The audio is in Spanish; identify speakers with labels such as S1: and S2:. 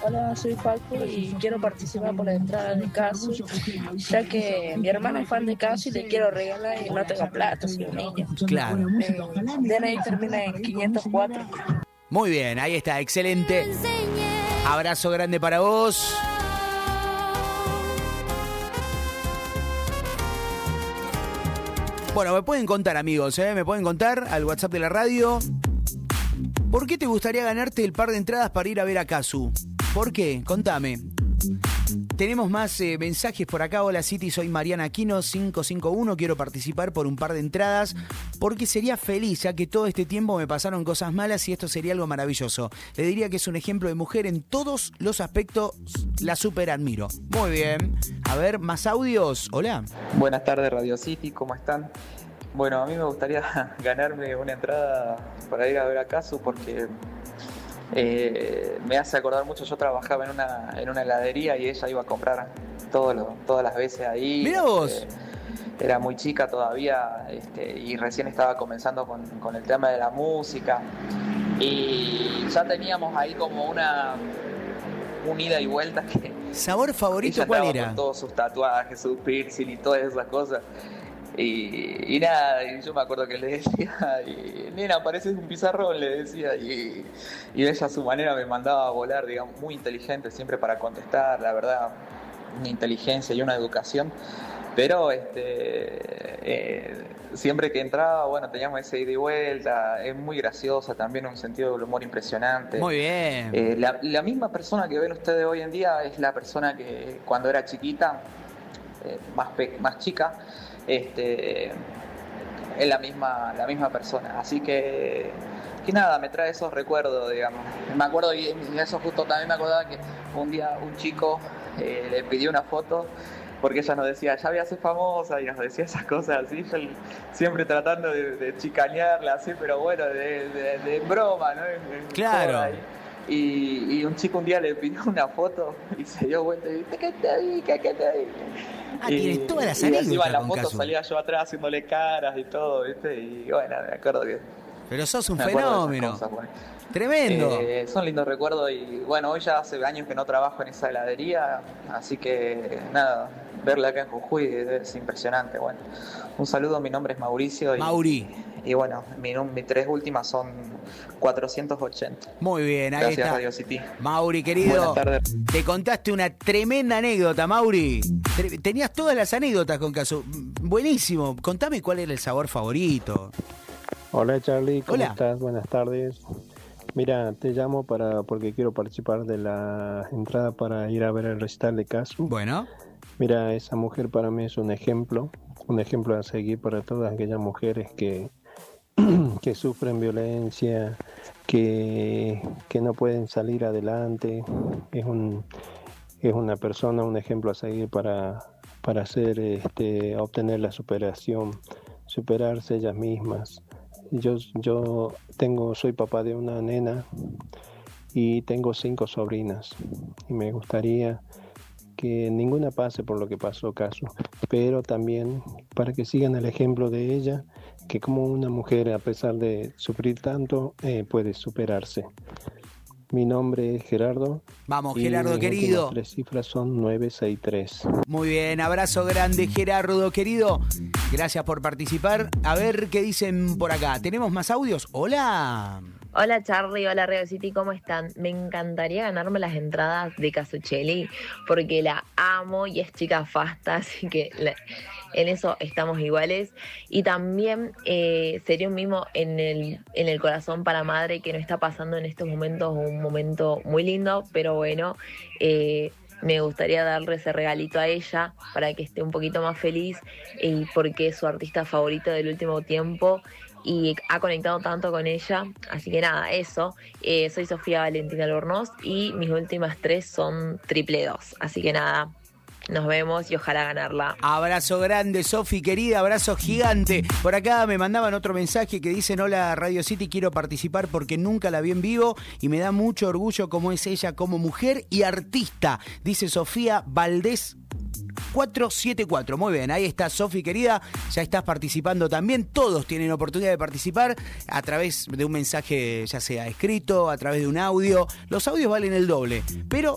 S1: Hola, soy Paco y quiero participar por la entrada de Casu, ya que mi hermana es fan de Casu y le quiero regalar y no tengo plata, soy un niño.
S2: Claro.
S1: DNI termina en 504.
S2: Muy bien, ahí está, excelente. Abrazo grande para vos. Bueno, me pueden contar, amigos, me pueden contar al WhatsApp de la radio. ¿Por qué te gustaría ganarte el par de entradas para ir a ver a Casu? ¿Por qué? Contame. Tenemos más mensajes por acá. Hola City, soy Mariana Aquino 551. Quiero participar por un par de entradas porque sería feliz, ya que todo este tiempo me pasaron cosas malas y esto sería algo maravilloso. Le diría que es un ejemplo de mujer en todos los aspectos. La super admiro. Muy bien. A ver, más audios. Hola.
S3: Buenas tardes Radio City, ¿cómo están? Bueno, a mí me gustaría ganarme una entrada para ir a ver a Casu porque me hace acordar mucho. Yo trabajaba en una heladería y ella iba a comprar todas las veces ahí.
S2: ¡Mira vos!
S3: Era muy chica todavía y recién estaba comenzando con el tema de la música. Y ya teníamos ahí como un ida y vuelta que...
S2: ¿Sabor favorito
S3: ella
S2: cuál
S3: estaba
S2: era?
S3: con todos sus tatuajes, su piercing y todas esas cosas. Y nada, y yo me acuerdo que le decía, nena, pareces un pizarrón, le decía, y ella a su manera me mandaba a volar, digamos, muy inteligente siempre para contestar, la verdad, una inteligencia y una educación, pero siempre que entraba, bueno, teníamos ese ida y vuelta, es muy graciosa también, un sentido del humor impresionante.
S2: Muy bien.
S3: La misma persona que ven ustedes hoy en día es la persona que cuando era chiquita, más chica, es la misma persona, así que nada, me trae esos recuerdos, digamos. Me acuerdo, y eso justo también me acordaba que un día un chico le pidió una foto porque ella nos decía, ya voy a ser famosa, y nos decía esas cosas así, yo siempre tratando de chicanearla así, pero bueno, de broma, ¿no?
S2: Claro.
S3: Y un chico un día le pidió una foto y se dio vuelta y dice, ¿qué te dije? ¿Qué te dije?
S2: Ah, tienes todas las
S3: y
S2: anécdotas
S3: encima en la
S2: con
S3: foto
S2: Casu.
S3: salía yo atrás haciéndole caras y todo, ¿viste? Y bueno, me acuerdo que...
S2: Pero sos un
S3: me acuerdo de esas
S2: fenómeno.
S3: cosas, bueno.
S2: Tremendo.
S3: Son lindos recuerdos y bueno, hoy ya hace años que no trabajo en esa heladería, así que nada, verla acá en Jujuy es impresionante. Bueno, un saludo, mi nombre es Mauricio.
S2: Mauri.
S3: Y bueno, mis tres últimas son 480.
S2: Muy bien, ahí
S3: Gracias,
S2: está.
S3: Radio City.
S2: Mauri, querido.
S3: Buenas tardes.
S2: Te contaste una tremenda anécdota, Mauri. Tenías todas las anécdotas con Casu. Buenísimo. Contame cuál era el sabor favorito.
S4: Hola Charlie, ¿cómo
S2: Hola.
S4: estás? Buenas tardes. Mira, te llamo porque quiero participar de la entrada para ir a ver el recital de Casu.
S2: Bueno.
S4: Mira, esa mujer para mí es un ejemplo a seguir para todas aquellas mujeres que sufren violencia, que no pueden salir adelante. Es una persona, un ejemplo a seguir para obtener la superación, superarse ellas mismas. Yo soy papá de una nena y tengo 5 sobrinas y me gustaría que ninguna pase por lo que pasó Casu, pero también para que sigan el ejemplo de ella, que como una mujer, a pesar de sufrir tanto, puede superarse. Mi nombre es Gerardo.
S2: Vamos, Gerardo, querido.
S4: Las 3 cifras son 963.
S2: Muy bien, abrazo grande, Gerardo, querido. Gracias por participar. A ver qué dicen por acá. ¿Tenemos más audios? Hola.
S5: Hola Charlie, hola Radio City, ¿cómo están? Me encantaría ganarme las entradas de Casuccelli porque la amo y es chica fasta, así que en eso estamos iguales. Y también sería un mimo en el corazón para madre que no está pasando en estos momentos un momento muy lindo, pero bueno, me gustaría darle ese regalito a ella para que esté un poquito más feliz porque es su artista favorito del último tiempo y ha conectado tanto con ella, así que nada, eso. Soy Sofía Valentina Albornoz y mis últimas 3 son 222, así que nada, nos vemos y ojalá ganarla.
S2: Abrazo grande, Sofi, querida, abrazo gigante. Por acá me mandaban otro mensaje que dicen: hola Radio City, quiero participar porque nunca la vi en vivo y me da mucho orgullo cómo es ella como mujer y artista, dice Sofía Valdés 474. Muy bien, ahí está Sofi, querida, ya estás participando también. Todos tienen oportunidad de participar a través de un mensaje, ya sea escrito, a través de un audio. Los audios valen el doble, pero